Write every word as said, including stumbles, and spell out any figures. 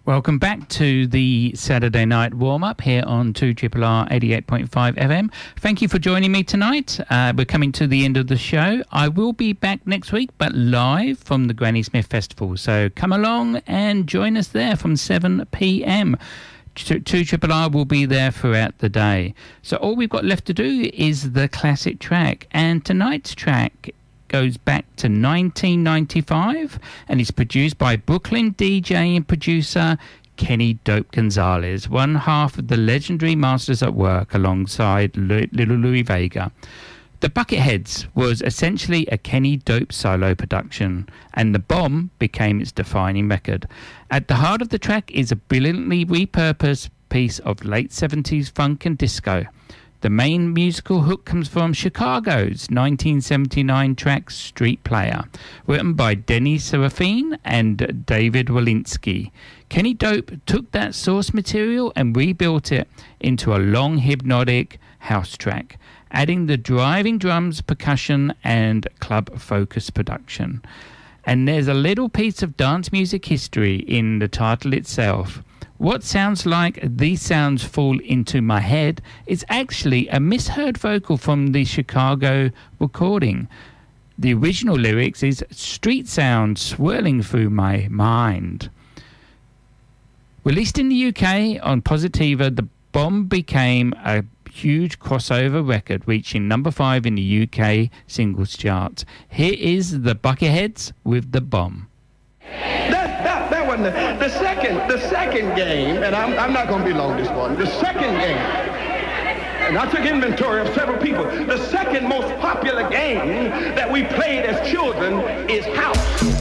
Welcome back to the Saturday night warm-up here on two R R R eighty-eight point five F M. Thank you for joining me tonight. Uh, we're coming to the end of the show. I will be back next week, but live from the Granny Smith Festival. So come along and join us there from seven p m two R R R will be there throughout the day. So all we've got left to do is the classic track. And tonight's track goes back to nineteen ninety-five and is produced by Brooklyn D J and producer Kenny Dope Gonzalez, one half of the legendary Masters at Work alongside Little Louie Vega. The Bucketheads was essentially a Kenny Dope solo production, and The Bomb became its defining record. At the heart of the track is a brilliantly repurposed piece of late seventies funk and disco. The main musical hook comes from Chicago's nineteen seventy-nine track Street Player, written by Denny Serafine and David Walensky. Kenny Dope took that source material and rebuilt it into a long hypnotic house track, adding the driving drums, percussion and club-focused production. And there's a little piece of dance music history in the title itself. What sounds like "These Sounds Fall Into My Head" is actually a misheard vocal from the Chicago recording. The original lyrics is "Street sounds swirling through my mind." Released in the U K on Positiva, The Bomb became a huge crossover record, reaching number five in the U K singles chart. Here is the Bucketheads with The Bomb. That, that, that wasn't the, the second, the second game, and I'm, I'm not going to be long this morning. The second game, and I took inventory of several people. The second most popular game that we played as children is house.